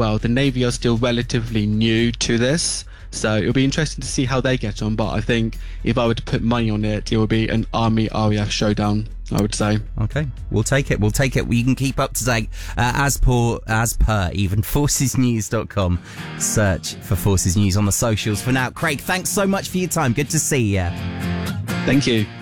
well, the Navy are still relatively new to this, so it'll be interesting to see how they get on. But I think if I were to put money on it, it would be an Army RAF showdown, I would say. Okay, we'll take it. You can keep up to date as per even forcesnews.com. Search for Forces News on the socials. For now, Craig, thanks so much for your time. Good to see you. Thank you.